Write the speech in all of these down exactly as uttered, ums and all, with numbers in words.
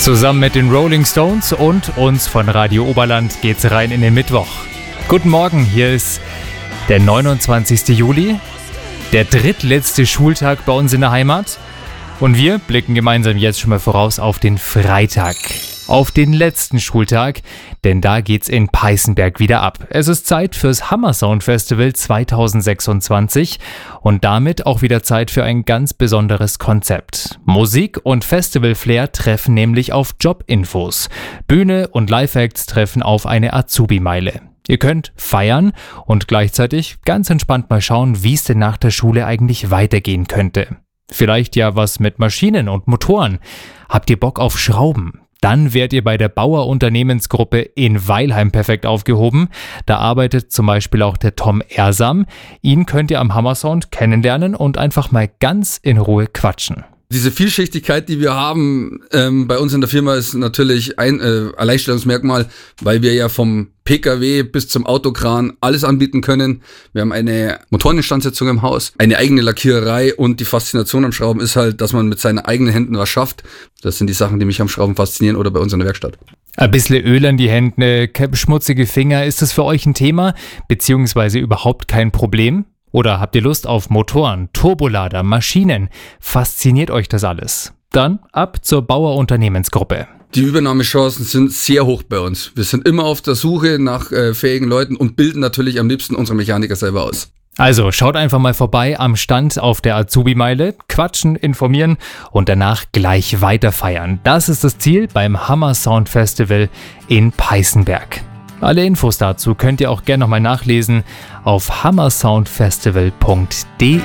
Zusammen mit den Rolling Stones und uns von Radio Oberland geht's rein in den Mittwoch. Guten Morgen, hier ist der neunundzwanzigsten Juli, der drittletzte Schultag bei uns in der Heimat. Und wir blicken gemeinsam jetzt schon mal voraus auf den Freitag, auf den letzten Schultag, denn da geht's in Peißenberg wieder ab. Es ist Zeit fürs Hammersound Festival zweitausendsechsundzwanzig und damit auch wieder Zeit für ein ganz besonderes Konzept. Musik und Festival-Flair treffen nämlich auf Jobinfos. Bühne und Live-Acts treffen auf eine Azubi-Meile. Ihr könnt feiern und gleichzeitig ganz entspannt mal schauen, wie es denn nach der Schule eigentlich weitergehen könnte. Vielleicht ja was mit Maschinen und Motoren. Habt ihr Bock auf Schrauben? Dann wärt ihr bei der Bauer Unternehmensgruppe in Weilheim perfekt aufgehoben. Da arbeitet zum Beispiel auch der Tom Ersam. Ihn könnt ihr am Hammersound kennenlernen und einfach mal ganz in Ruhe quatschen. Diese Vielschichtigkeit, die wir haben ähm, bei uns in der Firma, ist natürlich ein äh, Alleinstellungsmerkmal, weil wir ja vom P K W bis zum Autokran alles anbieten können. Wir haben eine Motoreninstandsetzung im Haus, eine eigene Lackiererei und die Faszination am Schrauben ist halt, dass man mit seinen eigenen Händen was schafft. Das sind die Sachen, die mich am Schrauben faszinieren oder bei uns in der Werkstatt. Ein bisschen Öl an die Hände, schmutzige Finger, ist das für euch ein Thema, beziehungsweise überhaupt kein Problem? Oder habt ihr Lust auf Motoren, Turbolader, Maschinen? Fasziniert euch das alles? Dann ab zur Bauer Unternehmensgruppe. Die Übernahmechancen sind sehr hoch bei uns. Wir sind immer auf der Suche nach äh, fähigen Leuten und bilden natürlich am liebsten unsere Mechaniker selber aus. Also schaut einfach mal vorbei am Stand auf der Azubi-Meile, quatschen, informieren und danach gleich weiter feiern. Das ist das Ziel beim Hammersound Festival in Peißenberg. Alle Infos dazu könnt ihr auch gerne nochmal nachlesen auf hammersoundfestival punkt de.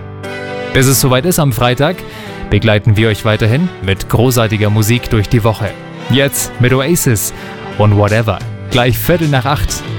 Bis es soweit ist am Freitag, begleiten wir euch weiterhin mit großartiger Musik durch die Woche. Jetzt mit Oasis und Whatever. Gleich Viertel nach acht.